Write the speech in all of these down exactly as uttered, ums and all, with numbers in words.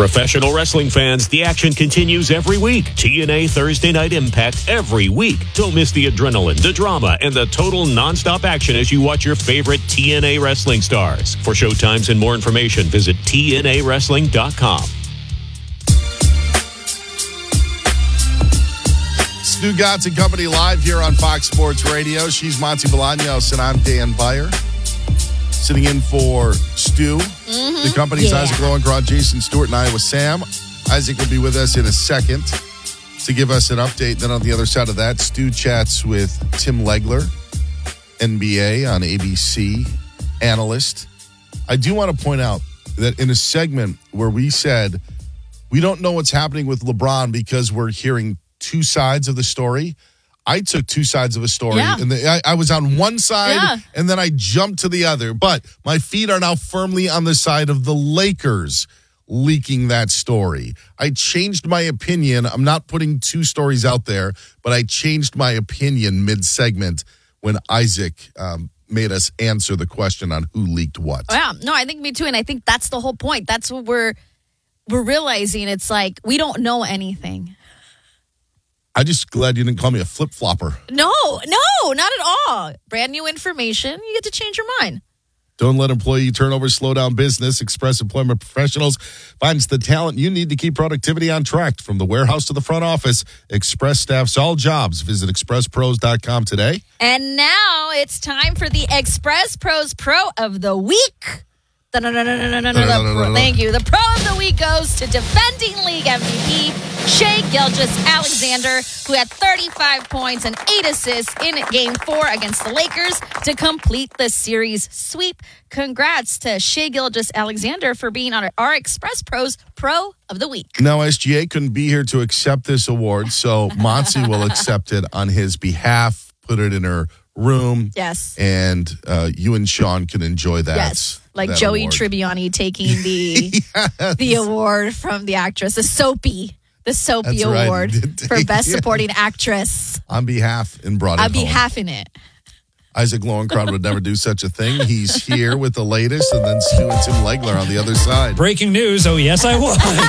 Professional wrestling fans, the action continues every week. T N A Thursday Night Impact every week. Don't miss the adrenaline, the drama, and the total nonstop action as you watch your favorite T N A wrestling stars. For showtimes and more information, visit T N A wrestling dot com. Stu Gatz and Company live here on Fox Sports Radio. She's Monty Bolaños, and I'm Dan Beyer. Sitting in for Stu. Mm-hmm. The company's yeah. Isaac Lowenkron, Jason Stewart, and I with Sam. Isaac will be with us in a second to give us an update. Then on the other side of that, Stu chats with Tim Legler, N B A on A B C, analyst. I do want to point out that in a segment where we said we don't know what's happening with LeBron because we're hearing two sides of the story, I took two sides of a story, yeah. and the, I, I was on one side, yeah. and then I jumped to the other. But my feet are now firmly on the side of the Lakers leaking that story. I changed my opinion. I'm not putting two stories out there, but I changed my opinion mid-segment when Isaac um, made us answer the question on who leaked what. Yeah, no, I think me too, and I think that's the whole point. That's what we're we're realizing. It's like we don't know anything. I'm just glad you didn't call me a flip-flopper. No, no, not at all. Brand new information. You get to change your mind. Don't let employee turnover slow down business. Express Employment Professionals finds the talent you need to keep productivity on track. From the warehouse to the front office, Express staffs all jobs. Visit express pros dot com today. And now it's time for the Express Pros Pro of the Week. Thank you. The Pro of the Week goes to defending league M V P, Shai Gilgeous-Alexander, who had thirty-five points and eight assists in Game four against the Lakers to complete the series sweep. Congrats to Shai Gilgeous-Alexander for being on our Express Pros Pro of the Week. Now, S G A couldn't be here to accept this award, so Monty will accept it on his behalf, put it in her room. Yes. And uh, you and Sean can enjoy that. Yes. Like that Joey award. Tribbiani taking the yes. the award from the actress, the Soapy, the Soapy That's right. Award for Best yeah. Supporting Actress. On behalf and brought it I'll be home. half in it. Isaac Lowenkron would never do such a thing. He's here with the latest, and then Stu and Tim Legler on the other side. Breaking news. Oh, yes, I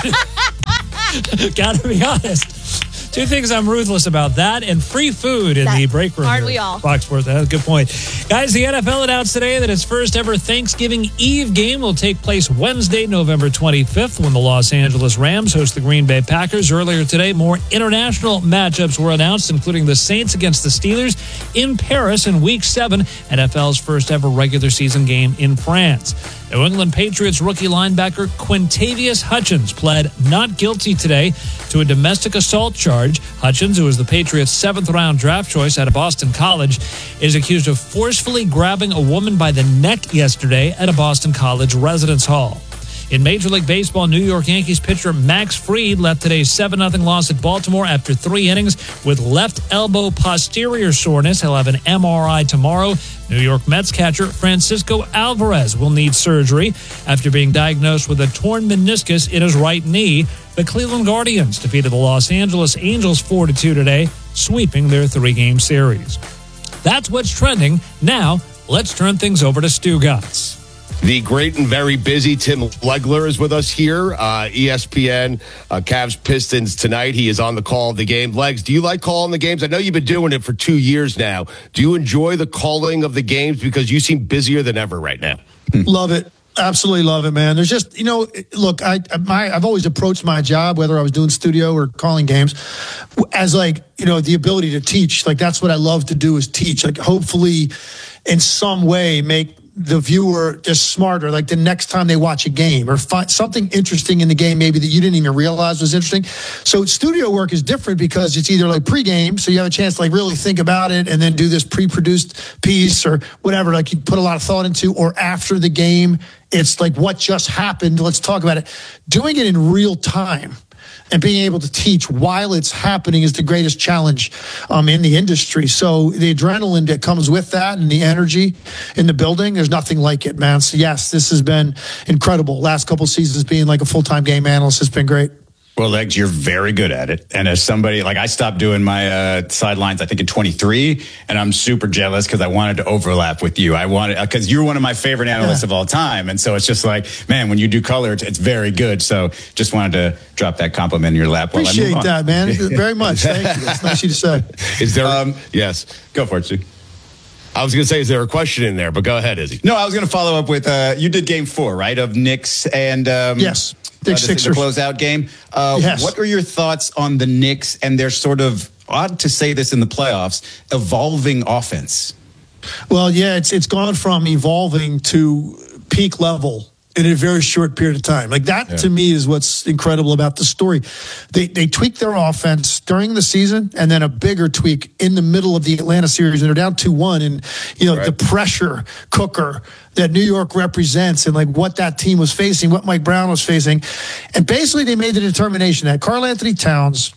would. Gotta be honest. Two things I'm ruthless about, that and free food in that, the break room. Aren't we all? Fox Sports, that's a good point. Guys, the N F L announced today that its first ever Thanksgiving Eve game will take place Wednesday, November twenty-fifth, when the Los Angeles Rams host the Green Bay Packers. Earlier today, more international matchups were announced, including the Saints against the Steelers in Paris in Week seven, N F L's first ever regular season game in France. New England Patriots rookie linebacker Quintavious Hutchins pled not guilty today to a domestic assault charge. Hutchins, who was the Patriots' seventh-round draft choice out of Boston College, is accused of forcefully grabbing a woman by the neck yesterday at a Boston College residence hall. In Major League Baseball, New York Yankees pitcher Max Fried left today's seven nothing loss at Baltimore after three innings with left elbow posterior soreness. He'll have an M R I tomorrow. New York Mets catcher Francisco Alvarez will need surgery after being diagnosed with a torn meniscus in his right knee. The Cleveland Guardians defeated the Los Angeles Angels four to two today, sweeping their three-game series. That's what's trending. Now, let's turn things over to Stu Gatz. The great and very busy Tim Legler is with us here, uh, E S P N, uh, Cavs Pistons tonight. He is on the call of the game. Legs, do you like calling the games? I know you've been doing it for two years now. Do you enjoy the calling of the games? Because you seem busier than ever right now. Love it. Absolutely love it, man. There's just, you know, look, I, my, I've always approached my job, whether I was doing studio or calling games, as like, you know, the ability to teach. Like, that's what I love to do is teach. Like, hopefully in some way make the viewer just smarter, like the next time they watch a game or find something interesting in the game maybe that you didn't even realize was interesting. So studio work is different because it's either like pregame, so you have a chance to like really think about it and then do this pre-produced piece or whatever, like you put a lot of thought into, or after the game, it's like what just happened, let's talk about it. Doing it in real time and being able to teach while it's happening is the greatest challenge um, in the industry. So the adrenaline that comes with that and the energy in the building, there's nothing like it, man. So yes, this has been incredible. Last couple of seasons being like a full-time game analyst has been great. Well, Legs, you're very good at it. And as somebody, like I stopped doing my uh, sidelines, I think in twenty-three, and I'm super jealous because I wanted to overlap with you. I wanted, because you're one of my favorite analysts yeah. of all time. And so it's just like, man, when you do color, it's, it's very good. So just wanted to drop that compliment in your lap. While Appreciate I move on. that, man. Very much. Thank you. It's nice of you to say. Is there, um, yes. Go for it, Stu. I was going to say, is there a question in there? But go ahead, Izzy. No, I was going to follow up with, uh, you did game four, right, of Knicks and... Um, yes. Uh, this is the closeout game. Uh, yes. What are your thoughts on the Knicks and their sort of, odd to say this in the playoffs, evolving offense? Well, yeah, it's it's gone from evolving to peak level in a very short period of time. Like that, yeah. to me, is what's incredible about the story. They they tweaked their offense during the season, and then a bigger tweak in the middle of the Atlanta series, and they're down two one, and you know right. the pressure cooker that New York represents, and like what that team was facing, what Mike Brown was facing, and basically they made the determination that Karl Anthony Towns,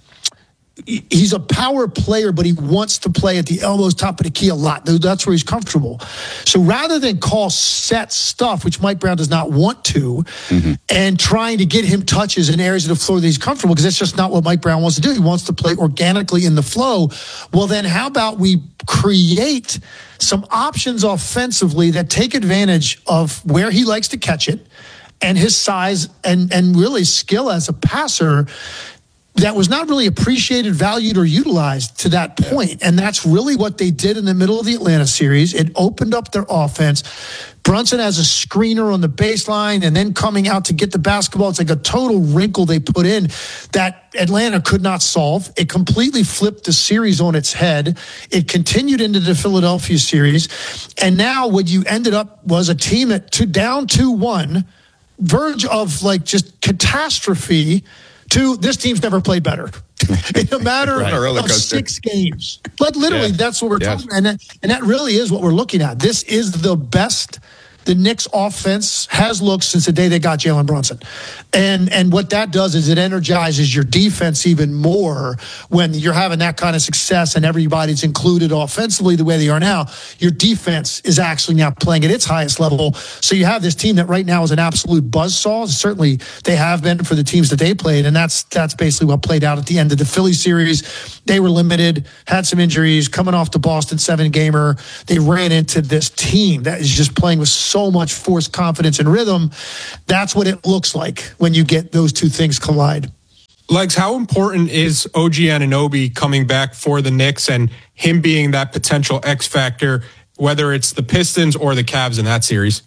he's a power player, but he wants to play at the elbows, top of the key a lot. That's where he's comfortable. So rather than call set stuff, which Mike Brown does not want to, mm-hmm. and trying to get him touches in areas of the floor that he's comfortable, because that's just not what Mike Brown wants to do. He wants to play organically in the flow. Well, then how about we create some options offensively that take advantage of where he likes to catch it and his size and, and really skill as a passer that was not really appreciated, valued, or utilized to that point. And that's really what they did in the middle of the Atlanta series. It opened up their offense. Brunson has a screener on the baseline and then coming out to get the basketball. It's like a total wrinkle they put in that Atlanta could not solve. It completely flipped the series on its head. It continued into the Philadelphia series. And now what you ended up was a team at two, down two one, verge of like just catastrophe, to this team's never played better in a matter right. of six games. But literally, yeah. that's what we're yes. talking about. And that, and that really is what we're looking at. This is the best the Knicks offense has looked since the day they got Jalen Brunson. And and what that does is it energizes your defense even more when you're having that kind of success and everybody's included offensively the way they are now. Your defense is actually now playing at its highest level. So you have this team that right now is an absolute buzzsaw. Certainly they have been for the teams that they played, and that's that's basically what played out at the end of the Philly series. They were limited, had some injuries, coming off the Boston seven-gamer. They ran into this team that is just playing with so so much force, confidence, and rhythm. That's what it looks like when you get those two things collide. Legs, how important is O G Anunoby coming back for the Knicks and him being that potential X factor, whether it's the Pistons or the Cavs in that series?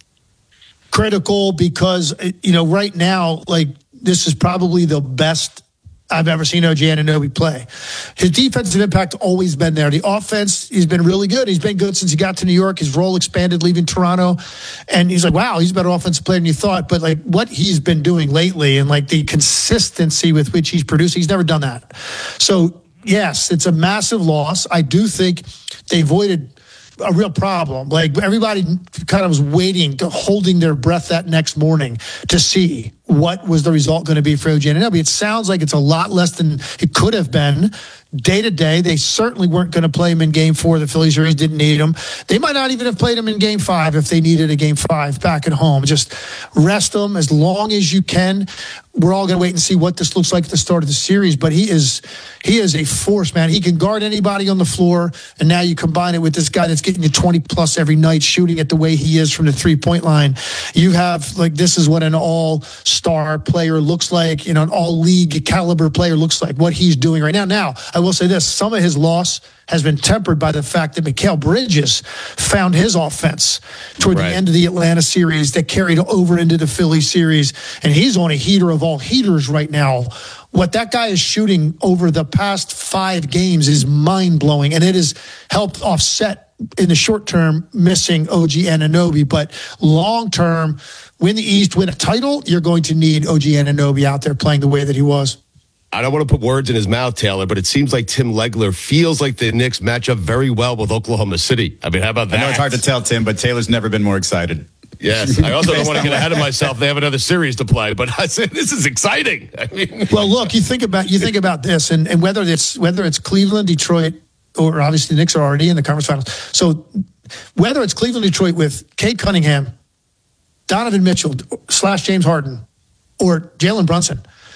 Critical because, you know, right now, like, this is probably the best I've ever seen O G Anunoby play. His defensive impact always been there. The offense, he's been really good. He's been good since he got to New York. His role expanded leaving Toronto. And he's like, wow, he's a better offensive player than you thought. But like what he's been doing lately and like the consistency with which he's producing, he's never done that. So yes, it's a massive loss. I do think they avoided a real problem. Like everybody kind of was waiting, to holding their breath that next morning to see what was the result going to be for O G Anunoby. It sounds like it's a lot less than it could have been. Day to day, they certainly weren't going to play him in game four. The Phillies series didn't need him. They might not even have played him in game five if they needed a game five back at home. Just rest him as long as you can. We're all going to wait and see what this looks like at the start of the series, but he is he is a force, man. He can guard anybody on the floor, and now you combine it with this guy that's getting you twenty plus every night, shooting it the way he is from the three-point line. You have, like, this is what an all-star player looks like, you know, an all-league caliber player looks like, what he's doing right now. Now, I will say this, some of his loss has been tempered by the fact that Mikal Bridges found his offense toward right. the end of the Atlanta series that carried over into the Philly series. And he's on a heater of all heaters right now. What that guy is shooting over the past five games is mind-blowing, and it has helped offset in the short term missing O G Anunoby. But long term, win the East, win a title, you're going to need O G Anunoby out there playing the way that he was. I don't want to put words in his mouth, Taylor, but it seems like Tim Legler feels like the Knicks match up very well with Oklahoma City. I mean, how about that? I know it's hard to tell, Tim, but Taylor's never been more excited. Yes, I also don't want to get ahead of myself. They have another series to play, but I said this is exciting. I mean, well, look, you think about you think about this, and, and whether it's whether it's Cleveland, Detroit, or obviously the Knicks are already in the conference finals. So whether it's Cleveland, Detroit with Cade Cunningham, Donovan Mitchell slash James Harden, or Jalen Brunson,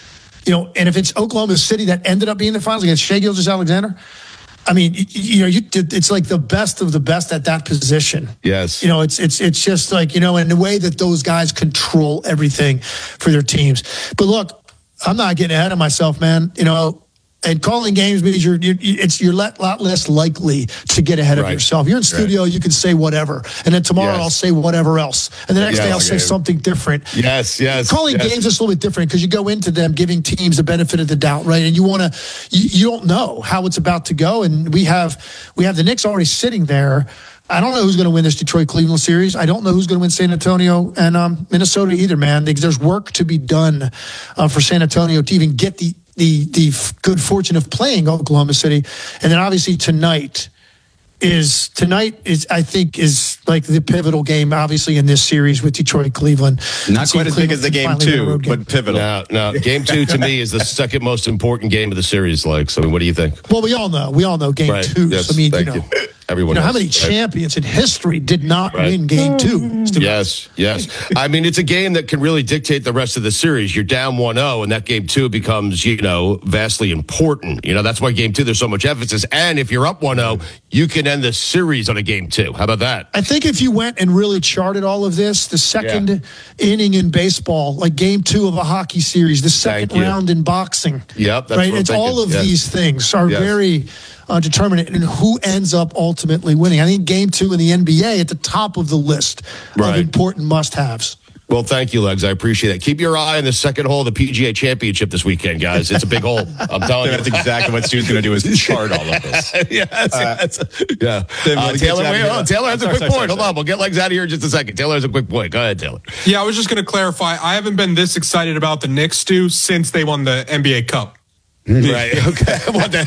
you know, and if it's Oklahoma City that ended up being in the finals against Shai Gilgeous-Alexander, I mean, you, you know, you, it's like the best of the best at that position. Yes. You know, it's it's it's just like, you know, in the way that those guys control everything for their teams. But look, I'm not getting ahead of myself, man. You know, and calling games means you're, you're it's you're a lot less likely to get ahead right. of yourself. You're in studio, right. you can say whatever, and then tomorrow yes. I'll say whatever else, and the next yes, day I'll say something different. Yes, yes. Calling yes. games is a little bit different because you go into them giving teams the benefit of the doubt, right? And you want to, you, you don't know how it's about to go, and we have we have the Knicks already sitting there. I don't know who's going to win this Detroit-Cleveland series. I don't know who's going to win San Antonio and um, Minnesota either, man. There's work to be done uh, for San Antonio to even get the the the good fortune of playing Oklahoma City. And then obviously tonight is tonight is I think is like the pivotal game, obviously, in this series with Detroit Cleveland. Not quite as big as the game two, but pivotal. No, no. Game two to me is the second most important game of the series, Lex. I mean, what do you think? Well, we all know. We all know game right. two. Yes, I mean, thank you know. you. Everyone you know, knows, how many right? champions in history did not right. win game two? Yes, yes. I mean, it's a game that can really dictate the rest of the series. You're down one oh, and that game two becomes, you know, vastly important. You know, that's why game two, there's so much emphasis. And if you're up one oh, you can end the series on a game two. How about that? I think if you went and really charted all of this, the second yeah. inning in baseball, like game two of a hockey series, the second round in boxing. Yep, that's right. what It's I'm all of yes. these things are yes. very uh, determinant in who ends up ultimately winning. I think game two in the N B A at the top of the list right. of important must-haves. Well, thank you, Legs. I appreciate that. Keep your eye on the second hole of the P G A Championship this weekend, guys. It's a big hole. I'm telling you. That's exactly what Stu's going to do is chart all of this. yes, uh, yes. Yeah. Tim, Uh, Taylor, wait, oh, Taylor has sorry, a quick sorry, point. sorry, Hold sorry. on. We'll get Legs out of here in just a second. Taylor has a quick point. Go ahead, Taylor. Yeah, I was just going to clarify. I haven't been this excited about the Knicks, Stu, since they won the N B A Cup. Right. Okay. What the-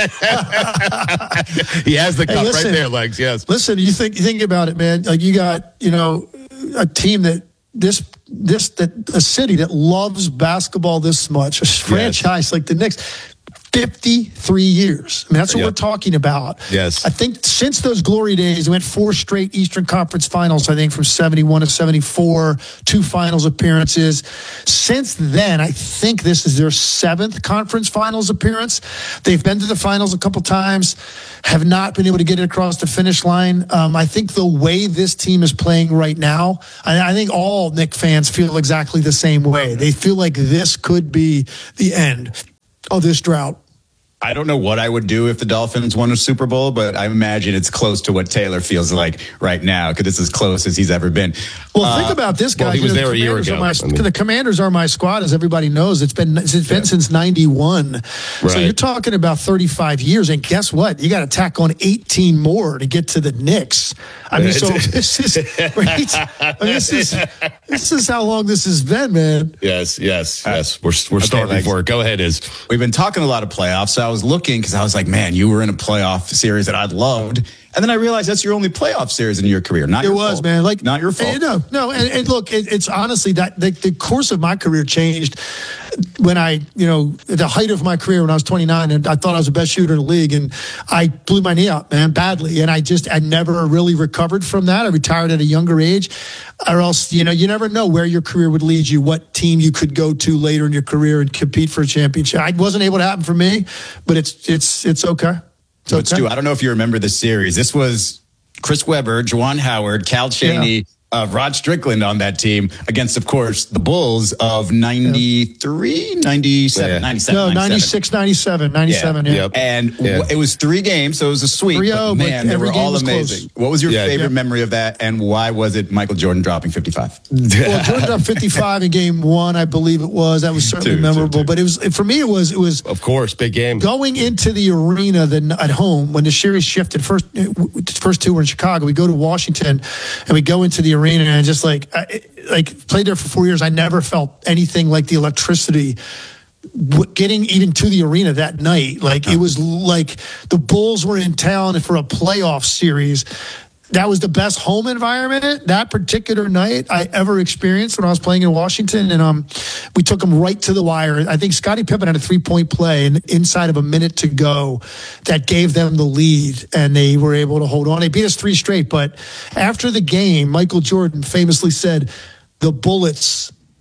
he has the cup Hey, listen, right there, Legs. Yes. Listen, you think you think about it, man. Like you got, you know, a team that this this that a city that loves basketball this much, a franchise yes. like the Knicks. fifty-three years. I mean, that's what yep. we're talking about. Yes. I think since those glory days, we went four straight Eastern Conference finals, I think from seventy-one to seventy-four, two finals appearances. Since then, I think this is their seventh conference finals appearance. They've been to the finals a couple times, have not been able to get it across the finish line. Um, I think the way this team is playing right now, I, I think all Knicks fans feel exactly the same way. They feel like this could be the end of this drought. I don't know what I would do if the Dolphins won a Super Bowl, but I imagine it's close to what Taylor feels like right now because it's as close as he's ever been. Well, uh, think about this, guy. Well, he was you know, there a year ago. My, I mean, the Commanders are my squad, as everybody knows. It's been it's been yeah. since ninety-one. Right. So you're talking about thirty-five years, and guess what? You got to tack on eighteen more to get to the Knicks. I mean, so this is right? I mean, this is this is how long this has been, man. Yes, yes, yes. We're we're okay, starting like, for it. Go ahead, Iz. We've been talking a lot of playoffs, so I was looking because I was like, man, you were in a playoff series that I loved. And then I realized that's your only playoff series in your career. Not it your was, fault. man. Like not your fault. And, no, no. And, and look, it, it's honestly that the, the course of my career changed when I, you know, at the height of my career when I was twenty-nine, and I thought I was the best shooter in the league, and I blew my knee out, man, badly, and I just I never really recovered from that. I retired at a younger age, or else, you know, you never know where your career would lead you, what team you could go to later in your career and compete for a championship. I wasn't able to happen for me, but it's it's it's okay. It's but okay. Stu, I don't know if you remember the series. This was Chris Webber, Juwan Howard, Cal Chaney, yeah. uh, Rod Strickland on that team against, of course, the Bulls of ninety-three, ninety-seven, yeah. ninety-seven, no, ninety-six, ninety-seven, ninety-seven, yeah. yeah. Yep. And yeah. w- it was three games, so it was a sweep. three oh, but man, but they were all close. amazing. What was your yeah. favorite yeah. memory of that, and why was it Michael Jordan dropping fifty-five? Well, Jordan dropped fifty-five in game one, I believe it was. That was certainly two, memorable. two, two. But it was for me. It was it was of course big game going into the arena then at home when the series shifted. First, first two were in Chicago. We go to Washington, and we go into the arena and just like I, like played there for four years. I never felt anything like the electricity. Getting even to the arena that night, like it was like the Bulls were in town for a playoff series. That was the best home environment that particular night I ever experienced when I was playing in Washington. And um, we took them right to the wire. I think Scottie Pippen had a three-point play and inside of a minute to go that gave them the lead, and they were able to hold on. They beat us three straight. But after the game, Michael Jordan famously said, the bullets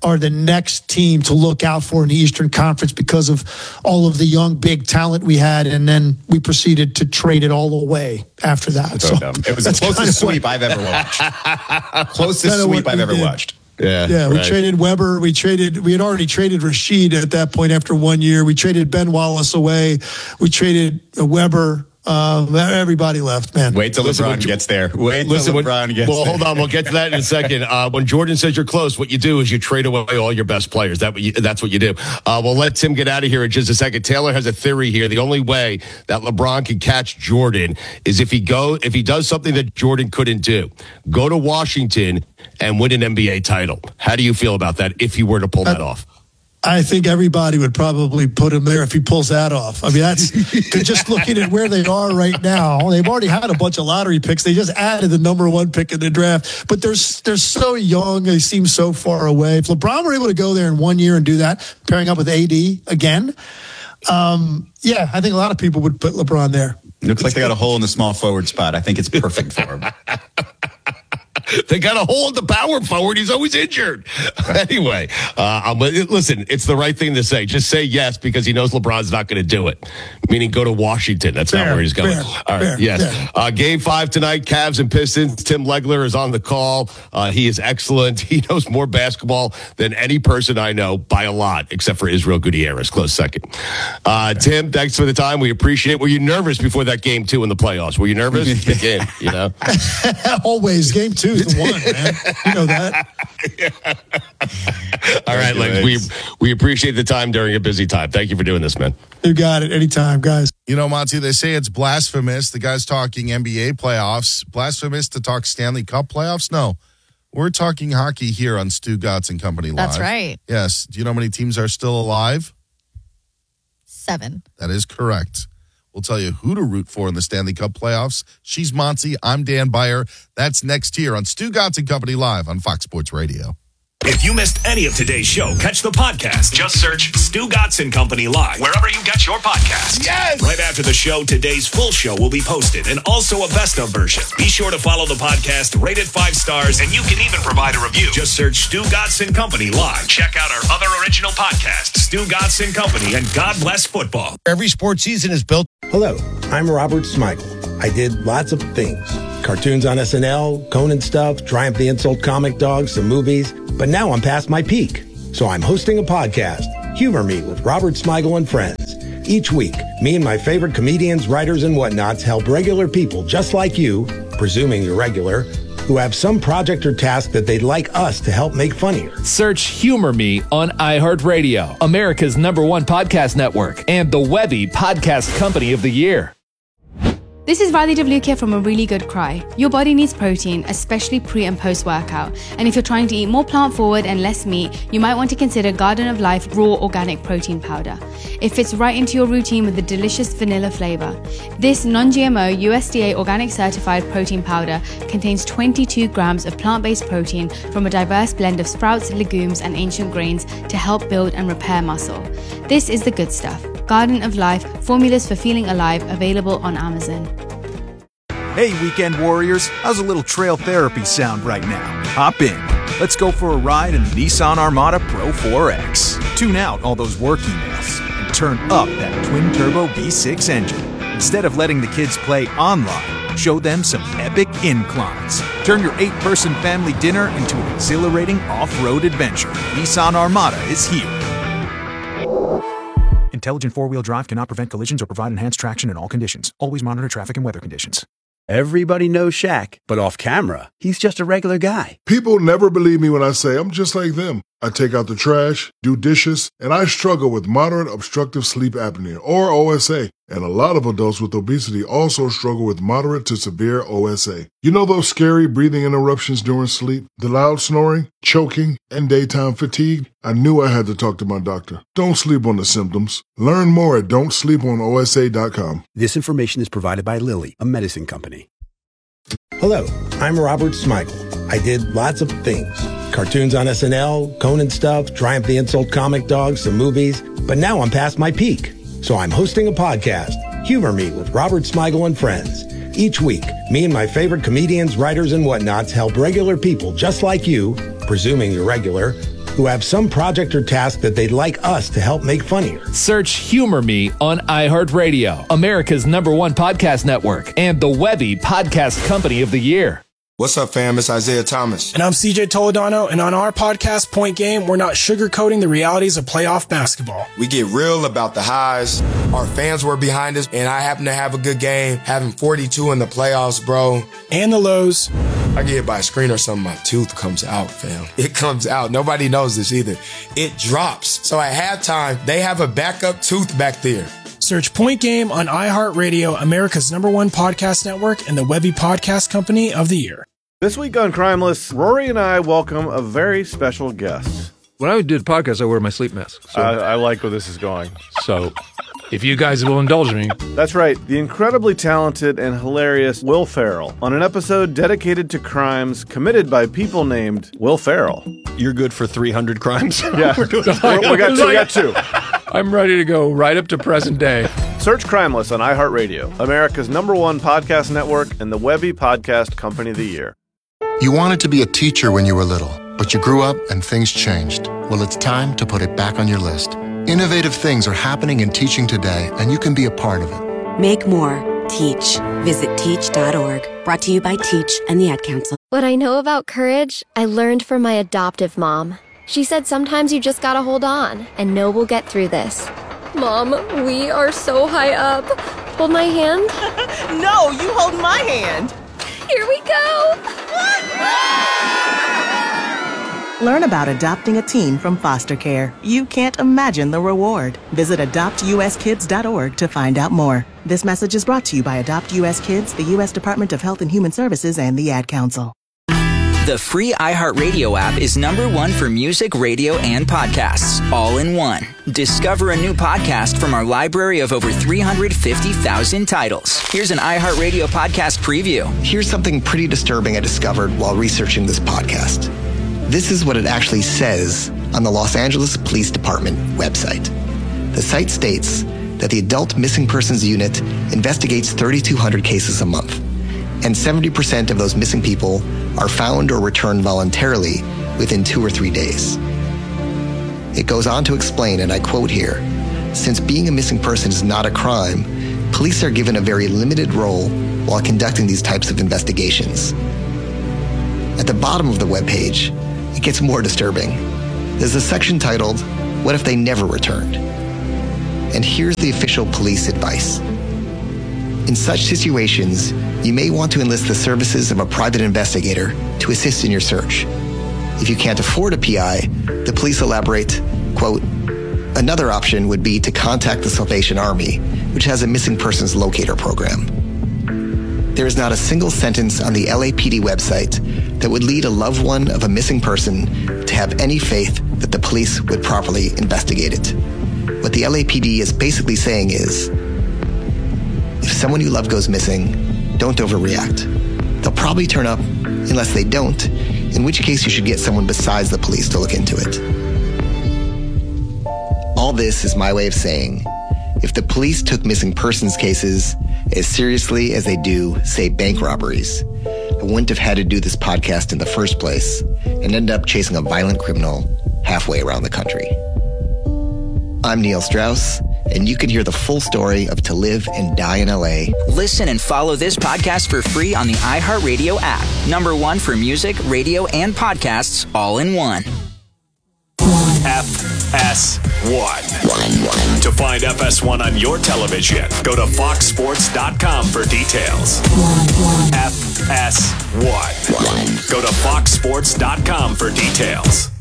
are the next team to look out for in the Eastern Conference because of all of the young, big talent we had. And then we proceeded to trade it all away after that. So, so it was the closest sweep I've ever watched. Closest sweep I've ever did. watched. Yeah, yeah. We right. traded Weber. We traded. We had already traded Rashid at that point after one year. We traded Ben Wallace away. We traded Weber. Uh, everybody left, man. Wait till listen, LeBron when, gets there. Wait listen, till LeBron when, gets well, there. hold on. We'll get to that in a second. Uh, when Jordan says you're close, what you do is you trade away all your best players. That what you, That's what you do. Uh, we'll let Tim get out of here in just a second. Taylor has a theory here. The only way that LeBron can catch Jordan is if he go if he does something that Jordan couldn't do. Go to Washington and win an N B A title. How do you feel about that if he were to pull that uh, off? I think everybody would probably put him there if he pulls that off. I mean, that's just looking at where they are right now. They've already had a bunch of lottery picks. They just added the number one pick in the draft, but they're they're so young. They seem so far away. If LeBron were able to go there in one year and do that, pairing up with A D again, um, yeah, I think a lot of people would put LeBron there. Looks like they got a hole in the small forward spot. I think it's perfect for him. They got a hole in the power forward. He's always injured. Anyway, uh, I'm, listen, it's the right thing to say. Just say yes because he knows LeBron's not going to do it. Meaning go to Washington. That's fair, not where he's going. Fair, All right, fair, yes. Uh, game five tonight, Cavs and Pistons. Tim Legler is on the call. Uh, he is excellent. He knows more basketball than any person I know by a lot, except for Israel Gutierrez. Close second. Uh, Tim, thanks for the time. We appreciate it. Were you nervous before that game two in the playoffs? Were you nervous? Big game, you know? Always. Game two is the one, man. You know that. All right, Legs. We, we appreciate the time during a busy time. Thank you for doing this, man. You got it. Anytime, guys. You know, Monty, they say it's blasphemous. The guy's talking N B A playoffs. Blasphemous to talk Stanley Cup playoffs? No. We're talking hockey here on Stu Gatz and Company Live. That's right. Yes. Do you know how many teams are still alive? Seven. That is correct. We'll tell you who to root for in the Stanley Cup playoffs. She's Monty. I'm Dan Beyer. That's next here on Stu Gatz and Company Live on Fox Sports Radio. If you missed any of today's show, catch the podcast. Just search Stu Gatz and Company Live wherever you get your podcasts. Yes! Right after the show, today's full show will be posted and also a best of version. Be sure to follow the podcast, rate it five stars, and you can even provide a review. Just search Stu Gatz and Company Live. Check out our other original podcasts, Stu Gatz and Company, and God Bless Football. Every sports season is built. Hello, I'm Robert Smigel. I did lots of things. Cartoons on S N L, Conan stuff, Triumph the Insult Comic Dog, some movies. But now I'm past my peak. So I'm hosting a podcast, Humor Me with Robert Smigel and Friends. Each week, me and my favorite comedians, writers, and whatnots help regular people just like you, presuming you're regular, who have some project or task that they'd like us to help make funnier. Search Humor Me on iHeartRadio, America's number one podcast network, and the Webby Podcast Company of the Year. This is Riley Devlukia from A Really Good Cry. Your body needs protein, especially pre and post workout. And if you're trying to eat more plant forward and less meat, you might want to consider Garden of Life Raw Organic Protein Powder. It fits right into your routine with a delicious vanilla flavor. This non-G M O U S D A organic certified protein powder contains twenty-two grams of plant-based protein from a diverse blend of sprouts, legumes, and ancient grains to help build and repair muscle. This is the good stuff. Garden of Life, formulas for feeling alive, available on Amazon. Hey, weekend warriors, how's a little trail therapy sound right now? Hop in. Let's go for a ride in the Nissan Armada Pro four X. Tune out all those work emails and turn up that twin-turbo V six engine. Instead of letting the kids play online, show them some epic inclines. Turn your eight-person family dinner into an exhilarating off-road adventure. Nissan Armada is here. Intelligent four-wheel drive cannot prevent collisions or provide enhanced traction in all conditions. Always monitor traffic and weather conditions. Everybody knows Shaq, but off camera, he's just a regular guy. People never believe me when I say I'm just like them. I take out the trash, do dishes, and I struggle with moderate obstructive sleep apnea, or O S A. And a lot of adults with obesity also struggle with moderate to severe O S A. You know those scary breathing interruptions during sleep, the loud snoring, choking, and daytime fatigue? I knew I had to talk to my doctor. Don't sleep on the symptoms. Learn more at don't sleep on O S A dot com. This information is provided by Lilly, a medicine company. Hello, I'm Robert Smigel. I did lots of things. Cartoons on S N L, Conan stuff, Triumph the Insult Comic Dog, some movies. But now I'm past my peak. So I'm hosting a podcast, Humor Me with Robert Smigel and Friends. Each week, me and my favorite comedians, writers, and whatnots help regular people just like you, presuming you're regular, who have some project or task that they'd like us to help make funnier. Search Humor Me on iHeartRadio, America's number one podcast network, and the Webby Podcast Company of the Year. What's up, fam? It's Isaiah Thomas. And I'm C J Toledano, and on our podcast, Point Game, we're not sugarcoating the realities of playoff basketball. We get real about the highs. Our fans were behind us, and I happen to have a good game, having forty-two in the playoffs, bro. And the lows. I get hit by a screen or something, my tooth comes out, fam. It comes out. Nobody knows this either. It drops. So at halftime, they have a backup tooth back there. Search Point Game on iHeartRadio, America's number one podcast network, and the Webby Podcast Company of the Year. This week on Crimeless, Rory and I welcome a very special guest. When I do the podcast, I wear my sleep mask. So. I, I like where this is going. So, if you guys will indulge me. That's right, the incredibly talented and hilarious Will Ferrell on an episode dedicated to crimes committed by people named Will Ferrell. You're good for three hundred crimes? Yeah, we, we, got two, we got two. I'm ready to go right up to present day. Search Crimeless on iHeartRadio, America's number one podcast network, and the Webby Podcast Company of the Year. You wanted to be a teacher when you were little, but you grew up and things changed. Well, it's time to put it back on your list. Innovative things are happening in teaching today, and you can be a part of it. Make more. Teach. Visit teach dot org. Brought to you by Teach and the Ad Council. What I know about courage, I learned from my adoptive mom. She said sometimes you just gotta hold on and know we'll get through this. Mom, we are so high up. Hold my hand. No, you hold my hand. Here we go. Learn about adopting a teen from foster care. You can't imagine the reward. Visit adopt u s kids dot org to find out more. This message is brought to you by Adopt U S Kids, the U S Department of Health and Human Services, and the Ad Council. The free iHeartRadio app is number one for music, radio, and podcasts, all in one. Discover a new podcast from our library of over three hundred fifty thousand titles. Here's an iHeartRadio podcast preview. Here's something pretty disturbing I discovered while researching this podcast. This is what it actually says on the Los Angeles Police Department website. The site states that the Adult Missing Persons Unit investigates thirty-two hundred cases a month, and seventy percent of those missing people are found or returned voluntarily within two or three days. It goes on to explain, and I quote here, since being a missing person is not a crime, police are given a very limited role while conducting these types of investigations. At the bottom of the webpage, it gets more disturbing. There's a section titled, What If They Never Returned? And here's the official police advice. In such situations, you may want to enlist the services of a private investigator to assist in your search. If you can't afford a P I, the police elaborate, quote, another option would be to contact the Salvation Army, which has a missing persons locator program. There is not a single sentence on the L A P D website that would lead a loved one of a missing person to have any faith that the police would properly investigate it. What the L A P D is basically saying is, if someone you love goes missing, don't overreact. They'll probably turn up unless they don't, in which case you should get someone besides the police to look into it. All this is my way of saying, if the police took missing persons cases as seriously as they do, say, bank robberies, I wouldn't have had to do this podcast in the first place and end up chasing a violent criminal halfway around the country. I'm Neil Strauss, and you can hear the full story of To Live and Die in L A. Listen and follow this podcast for free on the iHeartRadio app. Number one for music, radio, and podcasts, all in one. F S one. To find F S one on your television, go to fox sports dot com for details. F S one. Go to fox sports dot com for details.